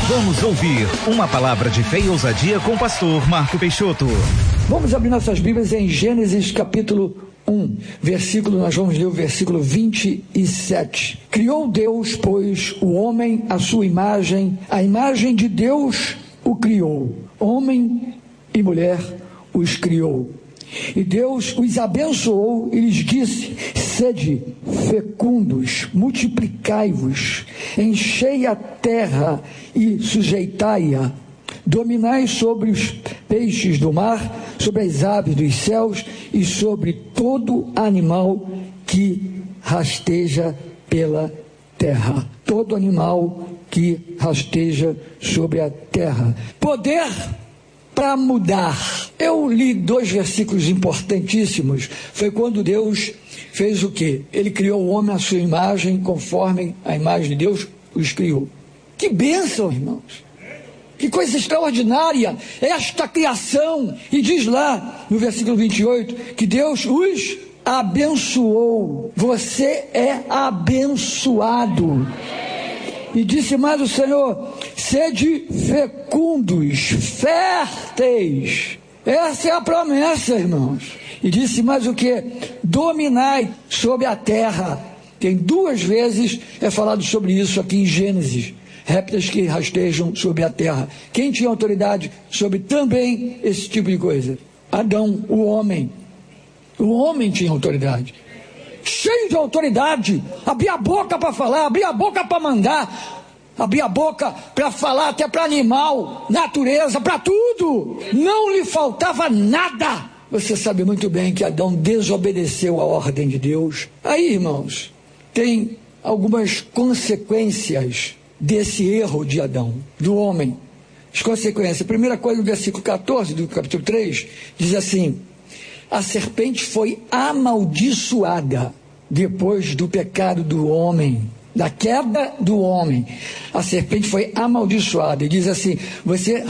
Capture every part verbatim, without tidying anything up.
Vamos ouvir uma palavra de fé e ousadia com o pastor Marco Peixoto. Vamos abrir nossas Bíblias em Gênesis capítulo um, versículo, nós vamos ler o versículo vinte e sete. Criou Deus, pois, o homem à sua imagem, a imagem de Deus o criou, homem e mulher os criou. E Deus os abençoou e lhes disse: sede fecundos, multiplicai-vos, enchei a terra e sujeitai-a, dominai sobre os peixes do mar, sobre as aves dos céus e sobre todo animal que rasteja pela terra. Todo animal que rasteja sobre a terra. Poder para mudar. Eu li dois versículos importantíssimos. Foi quando Deus fez o quê? Ele criou o homem à sua imagem, conforme a imagem de Deus os criou. Que bênção, irmãos! Que coisa extraordinária esta criação. E diz lá no versículo vinte e oito que Deus os abençoou. Você é abençoado. E disse mais o Senhor: sede fecundos, férteis. Essa é a promessa, irmãos. E disse mais o que? Dominai sobre a terra. Tem duas vezes é falado sobre isso aqui em Gênesis. Répteis que rastejam sobre a terra. Quem tinha autoridade sobre também esse tipo de coisa? Adão, o homem. O homem tinha autoridade. Cheio de autoridade, abria a boca para falar, abria a boca para mandar, abria a boca para falar até para animal, natureza, para tudo. Não lhe faltava nada. Você sabe muito bem que Adão desobedeceu a ordem de Deus. Aí, irmãos, tem algumas consequências desse erro de Adão, do homem. As consequências. A primeira coisa, no versículo catorze do capítulo três, diz assim: a serpente foi amaldiçoada depois do pecado do homem, da queda do homem. A serpente foi amaldiçoada. E diz assim: você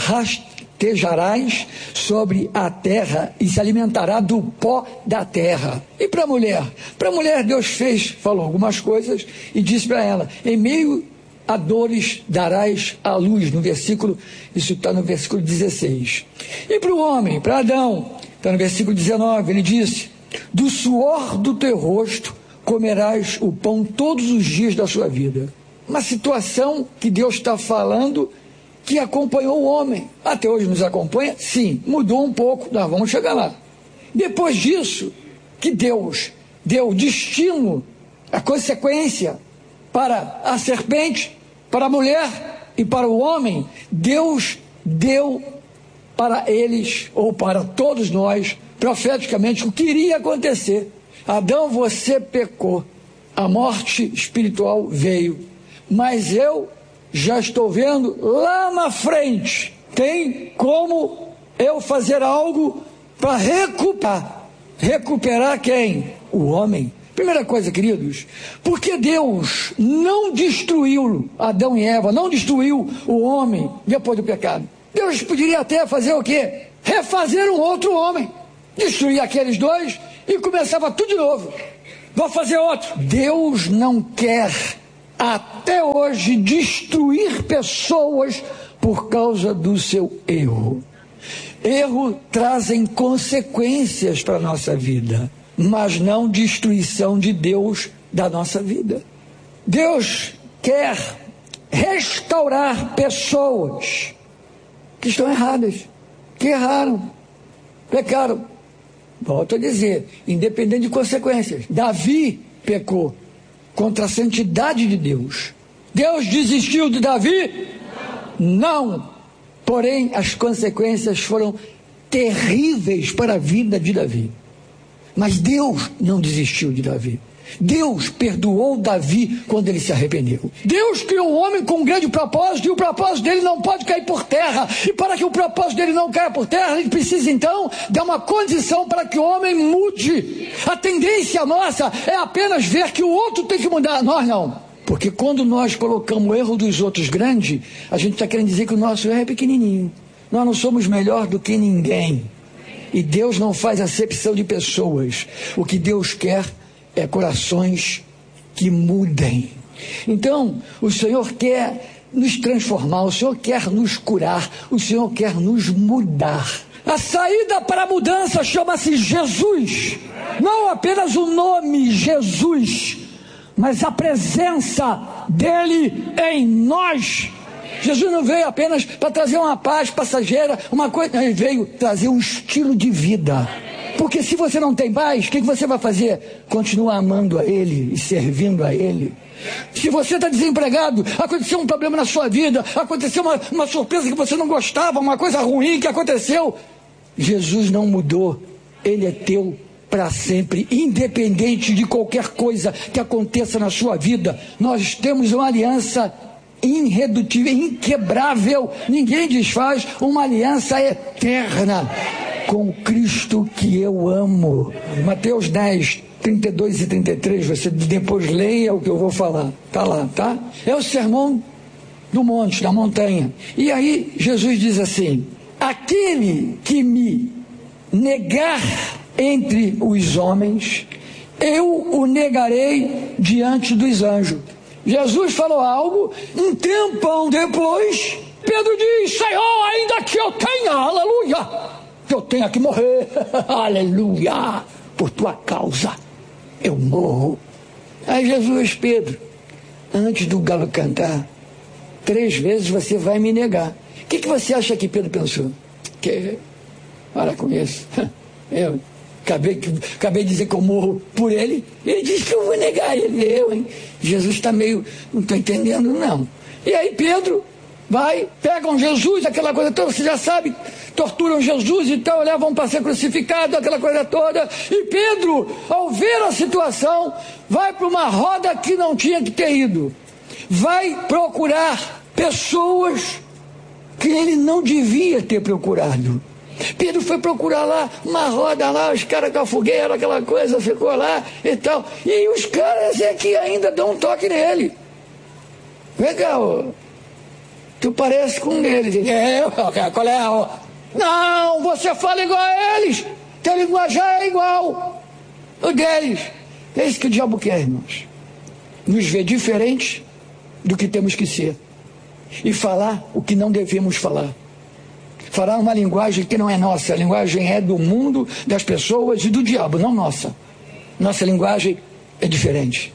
rastejarás sobre a terra e se alimentará do pó da terra. E para a mulher? Para a mulher Deus fez, falou algumas coisas e disse para ela: em meio a dores darás à luz. No versículo, isso está no versículo dezesseis. E para o homem, para Adão, está no versículo dezenove, ele disse: do suor do teu rosto comerás o pão todos os dias da sua vida. Uma situação que Deus está falando que acompanhou o homem. Até hoje nos acompanha? Sim, mudou um pouco, nós vamos chegar lá. Depois disso, que Deus deu destino, a consequência para a serpente, para a mulher e para o homem, Deus deu para eles, ou para todos nós, profeticamente, o que iria acontecer. Adão, você pecou, a morte espiritual veio, mas eu já estou vendo lá na frente, tem como eu fazer algo para recuperar. Recuperar quem? O homem. Primeira coisa, queridos, porque Deus não destruiu Adão e Eva, não destruiu o homem depois do pecado. Deus poderia até fazer o quê? Refazer um outro homem. Destruir aqueles dois e começava tudo de novo. Vou fazer outro. Deus não quer, até hoje, destruir pessoas por causa do seu erro. Erro trazem consequências para a nossa vida, mas não destruição de Deus da nossa vida. Deus quer restaurar pessoas que estão erradas, que erraram, pecaram. Volto a dizer, independente de consequências. Davi pecou contra a santidade de Deus. Deus desistiu de Davi? Não. Não. Porém, as consequências foram terríveis para a vida de Davi. Mas Deus não desistiu de Davi. Deus perdoou Davi quando ele se arrependeu. Deus criou o homem com um grande propósito, e o propósito dele não pode cair por terra. E para que o propósito dele não caia por terra, ele precisa então dar uma condição para que o homem mude. A tendência nossa é apenas ver que o outro tem que mudar, nós não. Porque quando nós colocamos o erro dos outros grande, a gente está querendo dizer que o nosso erro é pequenininho. Nós não somos melhor do que ninguém. E Deus não faz acepção de pessoas. O que Deus quer é corações que mudem. Então, o Senhor quer nos transformar, o Senhor quer nos curar, o Senhor quer nos mudar. A saída para a mudança chama-se Jesus. Não apenas o nome Jesus, mas a presença dele em nós. Jesus não veio apenas para trazer uma paz passageira, uma coisa, ele veio trazer um estilo de vida. Porque se você não tem paz, o que você vai fazer? Continuar amando a Ele e servindo a Ele. Se você está desempregado, aconteceu um problema na sua vida, aconteceu uma, uma surpresa que você não gostava, uma coisa ruim que aconteceu, Jesus não mudou, Ele é teu para sempre, independente de qualquer coisa que aconteça na sua vida. Nós temos uma aliança irredutível, inquebrável, ninguém desfaz, uma aliança eterna com Cristo que eu amo. Mateus dez, trinta e dois e trinta e três, você depois leia o que eu vou falar, tá lá, tá? É o sermão do monte, da montanha. E aí Jesus diz assim: aquele que me negar entre os homens, eu o negarei diante dos anjos. Jesus falou algo, um tempão depois, Pedro diz: Senhor, ainda que eu tenha, aleluia, que eu tenha que morrer, aleluia, por tua causa, eu morro. Aí Jesus, Pedro, antes do galo cantar, três vezes você vai me negar. O que, que você acha que Pedro pensou? Que, para com isso, eu acabei, acabei de dizer que eu morro por ele, ele disse que eu vou negar ele, eu, hein? Jesus está meio, não estou entendendo não. E aí Pedro vai, pegam Jesus, aquela coisa toda, você já sabe, torturam Jesus e tal, levam para ser crucificado, aquela coisa toda, e Pedro, ao ver a situação, vai para uma roda que não tinha que ter ido, vai procurar pessoas que ele não devia ter procurado. Pedro foi procurar lá, uma roda lá, os caras com a fogueira, aquela coisa, ficou lá e tal, e os caras é que ainda dão um toque nele. Legal, tu parece com um deles. É, qual é a... Não, você fala igual a eles, teu linguajar é igual o deles. É isso que o diabo quer, irmãos, nos ver diferentes do que temos que ser e falar o que não devemos falar, falar uma linguagem que não é nossa. A linguagem é do mundo, das pessoas e do diabo, não nossa. Nossa linguagem é diferente.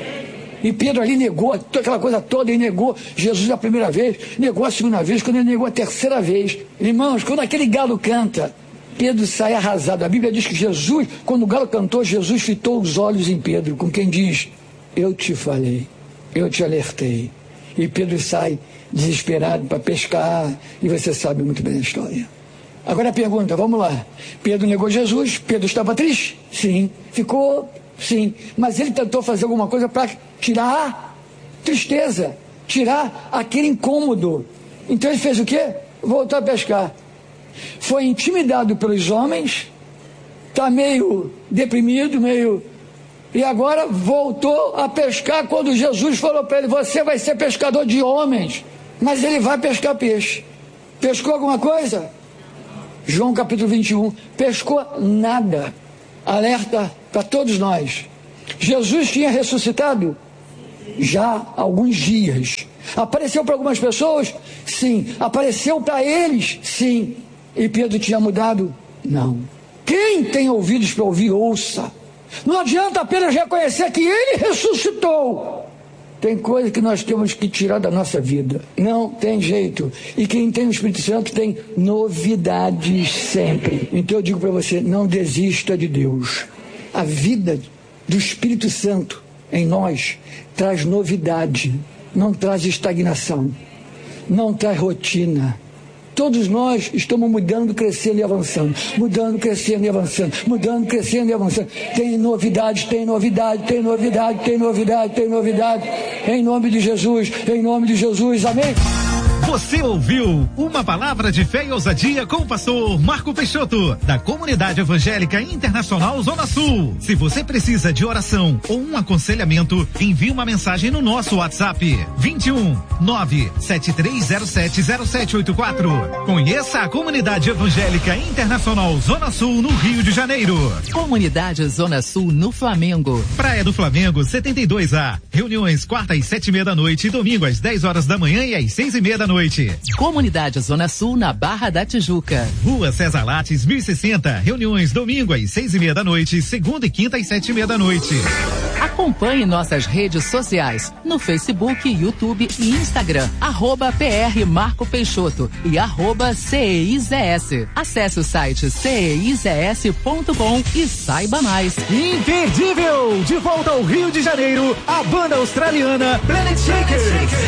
E Pedro ali negou aquela coisa toda, e negou Jesus a primeira vez, negou a segunda vez, quando ele negou a terceira vez. Irmãos, quando aquele galo canta, Pedro sai arrasado. A Bíblia diz que Jesus, quando o galo cantou, Jesus fitou os olhos em Pedro, com quem diz: eu te falei, eu te alertei. E Pedro sai desesperado para pescar, e você sabe muito bem a história. Agora a pergunta, vamos lá. Pedro negou Jesus, Pedro estava triste? Sim. Ficou? Sim. Mas ele tentou fazer alguma coisa para tirar a tristeza, tirar aquele incômodo. Então ele fez o quê? Voltou a pescar. Foi intimidado pelos homens, está meio deprimido, meio... E agora voltou a pescar quando Jesus falou para ele: você vai ser pescador de homens. Mas ele vai pescar peixe. Pescou alguma coisa? João capítulo vinte e um. Pescou nada. Alerta para todos nós. Jesus tinha ressuscitado? Já há alguns dias. Apareceu para algumas pessoas? Sim. Apareceu para eles? Sim. E Pedro tinha mudado? Não. Quem tem ouvidos para ouvir, ouça. Não adianta apenas reconhecer que ele ressuscitou. Tem coisa que nós temos que tirar da nossa vida. Não tem jeito. E quem tem o Espírito Santo tem novidades sempre. Então eu digo para você, não desista de Deus. A vida do Espírito Santo em nós traz novidade, não traz estagnação, não traz rotina. Todos nós estamos mudando, crescendo e avançando, mudando, crescendo e avançando, mudando, crescendo e avançando. Tem novidade, tem novidade, tem novidade, tem novidade, tem novidade. Em nome de Jesus, em nome de Jesus, amém? Você ouviu Uma Palavra de Fé e Ousadia com o pastor Marco Peixoto, da Comunidade Evangélica Internacional Zona Sul. Se você precisa de oração ou um aconselhamento, envie uma mensagem no nosso WhatsApp vinte e um, nove sete três zero sete zero sete oito quatro. Conheça a Comunidade Evangélica Internacional Zona Sul no Rio de Janeiro. Comunidade Zona Sul no Flamengo. Praia do Flamengo setenta e dois A. Reuniões quarta às sete e meia da noite e domingo às dez horas da manhã e às seis e meia da noite. Comunidade Zona Sul na Barra da Tijuca. Rua César Lattes mil e sessenta. Reuniões domingo às seis e meia da noite, segunda e quinta às sete e meia da noite. Acompanhe nossas redes sociais no Facebook, YouTube e Instagram, arroba P R Marco Peixoto e arroba C E I Z S. Acesse o site C E I Z S ponto com e saiba mais. Imperdível! De volta ao Rio de Janeiro, a banda australiana Planet Shakers.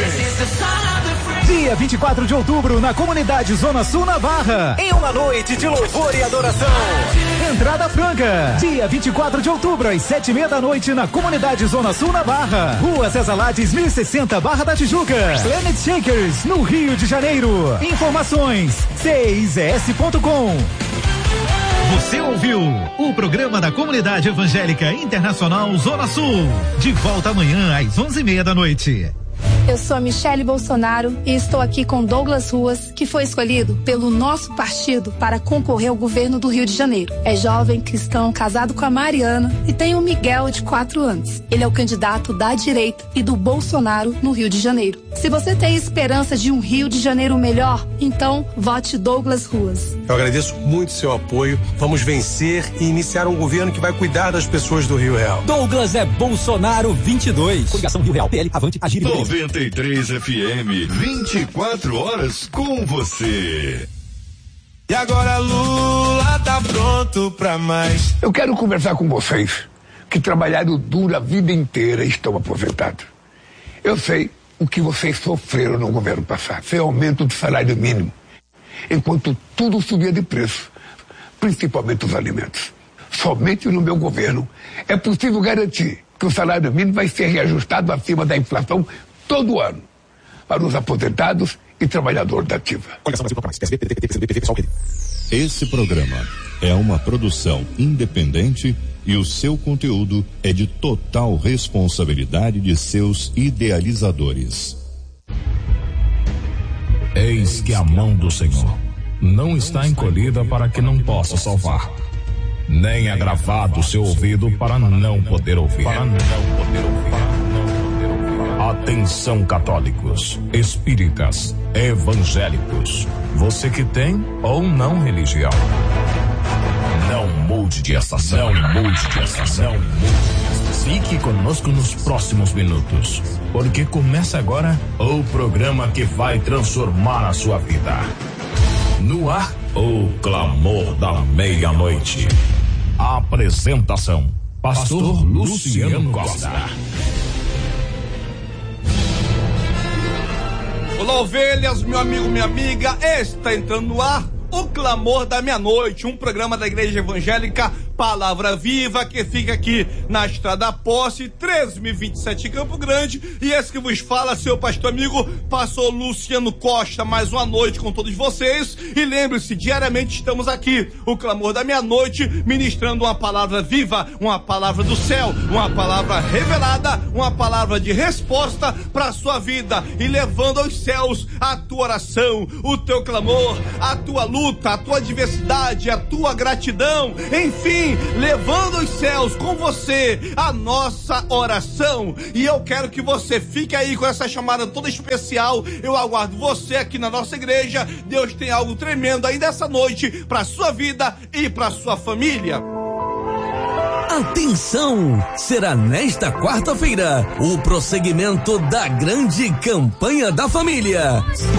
Dia vinte e quatro de outubro, na Comunidade Zona Sul, na Barra, em uma noite de louvor e adoração. Entrada franca. Dia vinte e quatro de outubro, às sete e meia da noite, na Comunidade Zona Sul, na Barra, Rua César Lattes mil e sessenta, Barra da Tijuca. Planet Shakers, no Rio de Janeiro. Informações C E I Z S ponto com. Você ouviu o programa da Comunidade Evangélica Internacional Zona Sul. De volta amanhã às onze e meia da noite. Eu sou a Michele Bolsonaro e estou aqui com Douglas Ruas, que foi escolhido pelo nosso partido para concorrer ao governo do Rio de Janeiro. É jovem, cristão, casado com a Mariana e tem o Miguel de quatro anos. Ele é o candidato da direita e do Bolsonaro no Rio de Janeiro. Se você tem esperança de um Rio de Janeiro melhor, então vote Douglas Ruas. Eu agradeço muito seu apoio. Vamos vencer e iniciar um governo que vai cuidar das pessoas do Rio Real. Douglas é Bolsonaro vinte e dois. Coligação Rio Real, P L, Avante, Agir e noventa e três F M, vinte e quatro horas com você. E agora Lula tá pronto pra mais. Eu quero conversar com vocês que trabalharam duro a vida inteira e estão aposentados. Eu sei o que vocês sofreram no governo passado. Foi aumento do salário mínimo, enquanto tudo subia de preço, principalmente os alimentos. Somente no meu governo é possível garantir que o salário mínimo vai ser reajustado acima da inflação todo ano, para os aposentados e trabalhadores da ativa. Esse programa é uma produção independente e o seu conteúdo é de total responsabilidade de seus idealizadores. Eis que a mão do Senhor não está encolhida para que não possa salvar, nem agravado o seu ouvido para não poder ouvir. Para não poder ouvir. Atenção, católicos, espíritas, evangélicos, você que tem ou não religião. Não mude de estação, não mude de estação, não mude de estação. Fique conosco nos próximos minutos, porque começa agora o programa que vai transformar a sua vida. No ar, o clamor da meia-noite. Apresentação: Pastor Luciano Costa. Olá, ovelhas, meu amigo, minha amiga, está entrando no ar o Clamor da Meia-Noite, um programa da Igreja Evangélica Palavra Viva, que fica aqui na Estrada Posse, treze mil e vinte e sete, Campo Grande. E esse que vos fala, seu pastor amigo, pastor Luciano Costa, mais uma noite com todos vocês. E lembre-se, diariamente estamos aqui, o Clamor da Meia-Noite, ministrando uma palavra viva, uma palavra do céu, uma palavra revelada, uma palavra de resposta para a sua vida, e levando aos céus a tua oração, o teu clamor, a tua luta, a tua adversidade, a tua gratidão, enfim, levando aos céus com você a nossa oração. E eu quero que você fique aí com essa chamada toda especial. Eu aguardo você aqui na nossa igreja. Deus tem algo tremendo ainda essa noite para sua vida e para sua família. Atenção! Será nesta quarta-feira o prosseguimento da grande campanha da família.